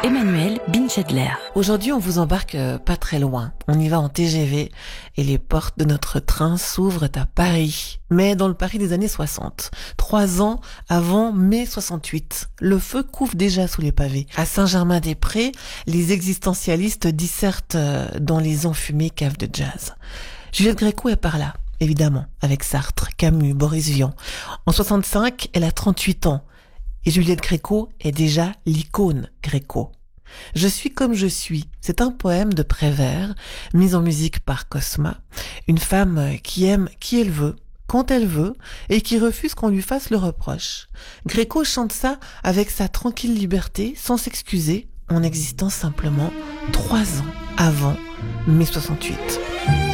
Emmanuel Binchedler. Aujourd'hui, on vous embarque pas très loin. On y va en TGV et les portes de notre train s'ouvrent à Paris. Mais dans le Paris des années 60. 3 ans avant mai 68. Le feu couvre déjà sous les pavés. À Saint-Germain-des-Prés, les existentialistes dissertent dans les enfumées caves de jazz. Juliette Gréco est par là, évidemment, avec Sartre, Camus, Boris Vian. En 65, elle a 38 ans. Et Juliette Gréco est déjà l'icône Gréco. Je suis comme je suis. C'est un poème de Prévert, mis en musique par Cosma. Une femme qui aime qui elle veut, quand elle veut, et qui refuse qu'on lui fasse le reproche. Gréco chante ça avec sa tranquille liberté, sans s'excuser, en existant simplement 3 ans avant mai 68.